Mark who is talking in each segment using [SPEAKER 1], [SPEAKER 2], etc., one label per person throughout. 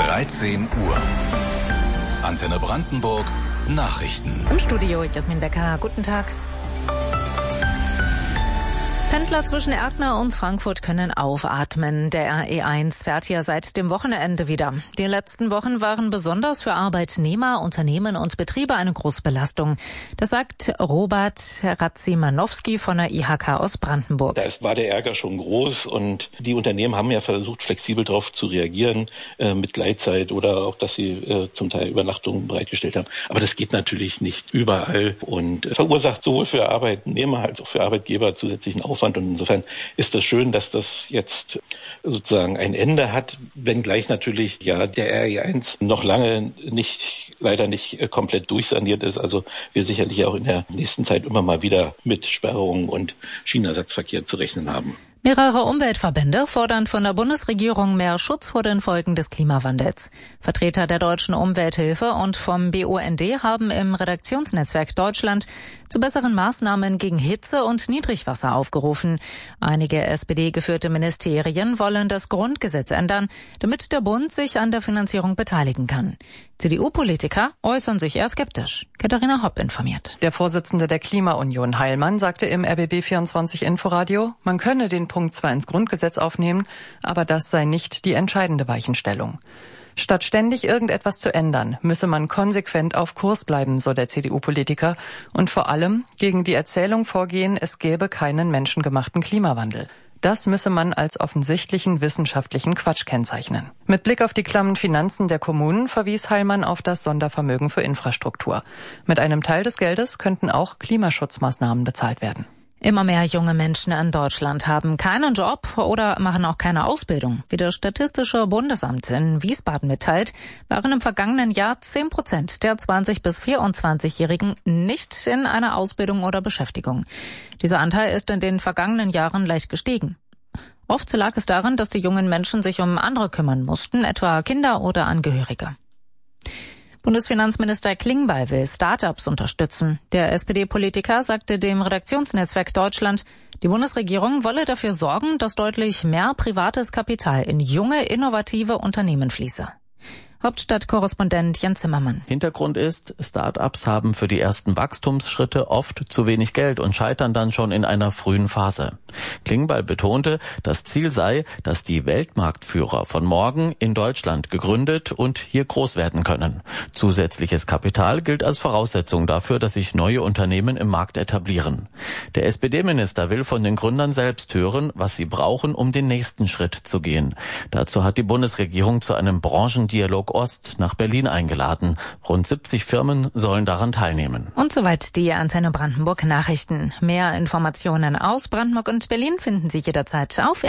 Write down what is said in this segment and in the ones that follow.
[SPEAKER 1] 13 Uhr. Antenne Brandenburg Nachrichten.
[SPEAKER 2] Im Studio Jasmin Becker. Guten Tag. Pendler zwischen Erkner und Frankfurt können aufatmen. Der RE1 fährt hier seit dem Wochenende wieder. Die letzten Wochen waren besonders für Arbeitnehmer, Unternehmen und Betriebe eine große Belastung. Das sagt Robert Radzimanowski von der IHK aus Brandenburg.
[SPEAKER 3] Da war der Ärger schon groß und die Unternehmen haben ja versucht, flexibel darauf zu reagieren, mit Gleitzeit oder auch, dass sie zum Teil Übernachtungen bereitgestellt haben. Aber das geht natürlich nicht überall und verursacht sowohl für Arbeitnehmer als auch für Arbeitgeber zusätzlichen Aufwand. Und insofern ist es schön, dass das jetzt sozusagen ein Ende hat, wenngleich natürlich der RE1 noch lange leider nicht komplett durchsaniert ist. Also wir sicherlich auch in der nächsten Zeit immer mal wieder mit Sperrungen und Schienenersatzverkehr zu rechnen haben.
[SPEAKER 2] Mehrere Umweltverbände fordern von der Bundesregierung mehr Schutz vor den Folgen des Klimawandels. Vertreter der Deutschen Umwelthilfe und vom BUND haben im Redaktionsnetzwerk Deutschland zu besseren Maßnahmen gegen Hitze und Niedrigwasser aufgerufen. Einige SPD-geführte Ministerien wollen das Grundgesetz ändern, damit der Bund sich an der Finanzierung beteiligen kann. CDU-Politiker äußern sich eher skeptisch. Katharina Hopp informiert.
[SPEAKER 4] Der Vorsitzende der Klimaunion Heilmann sagte im RBB24 Inforadio, man könne den Punkt zwar ins Grundgesetz aufnehmen, aber das sei nicht die entscheidende Weichenstellung. Statt ständig irgendetwas zu ändern, müsse man konsequent auf Kurs bleiben, so der CDU-Politiker, und vor allem gegen die Erzählung vorgehen, es gäbe keinen menschengemachten Klimawandel. Das müsse man als offensichtlichen wissenschaftlichen Quatsch kennzeichnen. Mit Blick auf die klammen Finanzen der Kommunen verwies Heilmann auf das Sondervermögen für Infrastruktur. Mit einem Teil des Geldes könnten auch Klimaschutzmaßnahmen bezahlt werden.
[SPEAKER 2] Immer mehr junge Menschen in Deutschland haben keinen Job oder machen auch keine Ausbildung. Wie das Statistische Bundesamt in Wiesbaden mitteilt, waren im vergangenen Jahr 10% der 20- bis 24-Jährigen nicht in einer Ausbildung oder Beschäftigung. Dieser Anteil ist in den vergangenen Jahren leicht gestiegen. Oft lag es daran, dass die jungen Menschen sich um andere kümmern mussten, etwa Kinder oder Angehörige. Bundesfinanzminister Klingbeil will Start-ups unterstützen. Der SPD-Politiker sagte dem Redaktionsnetzwerk Deutschland, die Bundesregierung wolle dafür sorgen, dass deutlich mehr privates Kapital in junge, innovative Unternehmen fließe. Hauptstadtkorrespondent Jan Zimmermann.
[SPEAKER 5] Hintergrund ist, Start-ups haben für die ersten Wachstumsschritte oft zu wenig Geld und scheitern dann schon in einer frühen Phase. Klingbeil betonte, das Ziel sei, dass die Weltmarktführer von morgen in Deutschland gegründet und hier groß werden können. Zusätzliches Kapital gilt als Voraussetzung dafür, dass sich neue Unternehmen im Markt etablieren. Der SPD-Minister will von den Gründern selbst hören, was sie brauchen, um den nächsten Schritt zu gehen. Dazu hat die Bundesregierung zu einem Branchendialog Ost nach Berlin eingeladen. Rund 70 Firmen sollen daran teilnehmen.
[SPEAKER 2] Und soweit die Antenne Brandenburg Nachrichten. Mehr Informationen aus Brandenburg und Berlin finden Sie jederzeit auf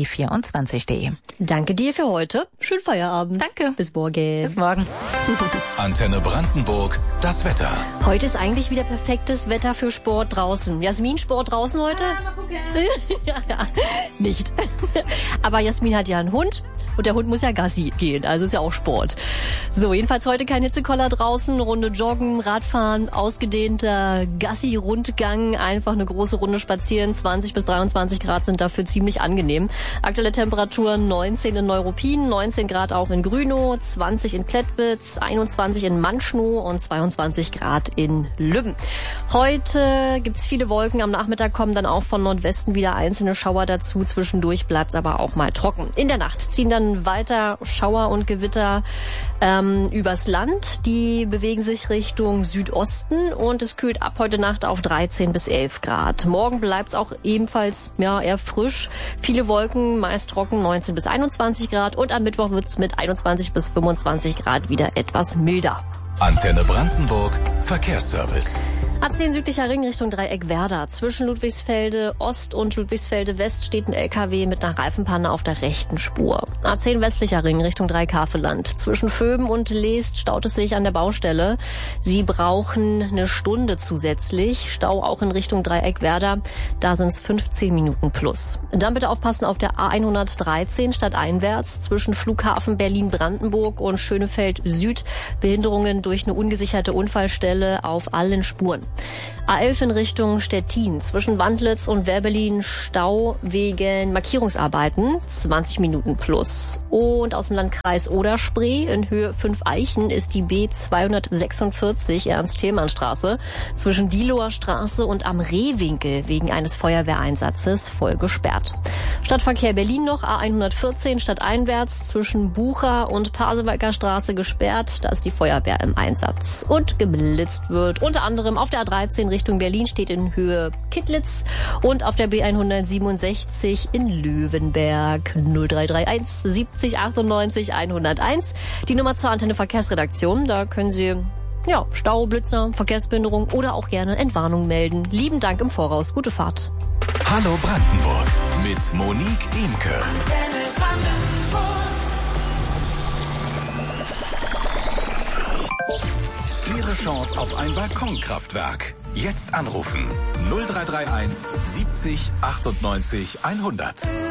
[SPEAKER 2] rbb24.de.
[SPEAKER 6] Danke dir für heute. Schönen Feierabend.
[SPEAKER 2] Danke.
[SPEAKER 6] Bis morgen.
[SPEAKER 2] Bis morgen.
[SPEAKER 1] Antenne Brandenburg, das Wetter.
[SPEAKER 6] Heute ist eigentlich wieder perfektes Wetter für Sport draußen. Jasmin, Sport draußen heute? Mal gucken. Ja, nicht. Aber Jasmin hat ja einen Hund. Und der Hund muss ja Gassi gehen, also ist ja auch Sport. So, jedenfalls heute kein Hitzekoller draußen, Runde Joggen, Radfahren, ausgedehnter Gassi-Rundgang, einfach eine große Runde spazieren, 20 bis 23 Grad sind dafür ziemlich angenehm. Aktuelle Temperaturen 19 in Neuruppin, 19 Grad auch in Grünow, 20 in Klettwitz, 21 in Manschnow und 22 Grad in Lübben. Heute gibt's viele Wolken, am Nachmittag kommen dann auch von Nordwesten wieder einzelne Schauer dazu, zwischendurch bleibt's aber auch mal trocken. In der Nacht ziehen dann weiter Schauer und Gewitter übers Land. Die bewegen sich Richtung Südosten und es kühlt ab heute Nacht auf 13 bis 11 Grad. Morgen bleibt's auch ebenfalls eher frisch. Viele Wolken, meist trocken, 19 bis 21 Grad und am Mittwoch wird's mit 21 bis 25 Grad wieder etwas milder.
[SPEAKER 1] Antenne Brandenburg Verkehrsservice.
[SPEAKER 6] A10 südlicher Ring Richtung Dreieck-Werder. Zwischen Ludwigsfelde Ost und Ludwigsfelde West steht ein LKW mit einer Reifenpanne auf der rechten Spur. A10 westlicher Ring Richtung Dreieck-Havelland. Zwischen Vöben und Leest staut es sich an der Baustelle. Sie brauchen eine Stunde zusätzlich. Stau auch in Richtung Dreieck-Werder. Da sind es 15 Minuten plus. Dann bitte aufpassen auf der A113 stadteinwärts zwischen Flughafen Berlin-Brandenburg und Schönefeld Süd. Behinderungen durch eine ungesicherte Unfallstelle auf allen Spuren. A11 in Richtung Stettin. Zwischen Wandlitz und Werbelin Stau wegen Markierungsarbeiten. 20 Minuten plus. Und aus dem Landkreis Oder-Spree in Höhe 5 Eichen ist die B246 Ernst-Thälmann-Straße zwischen Diehloher Straße und am Rehwinkel wegen eines Feuerwehreinsatzes voll gesperrt. Stadtverkehr Berlin noch, A114 stadteinwärts zwischen Bucher und Pasewalker Straße gesperrt. Da ist die Feuerwehr im Einsatz. Und geblitzt wird unter anderem auf der A13 Richtung Berlin steht in Höhe Kittlitz und auf der B167 in Löwenberg 0331 70 98 101. Die Nummer zur Antenne Verkehrsredaktion, da können Sie Stau, Blitzer, Verkehrsbehinderung oder auch gerne Entwarnung melden. Lieben Dank im Voraus, gute Fahrt.
[SPEAKER 1] Hallo Brandenburg mit Monique Imke. Ihre Chance auf ein Balkonkraftwerk. Jetzt anrufen 0331 70 98 100.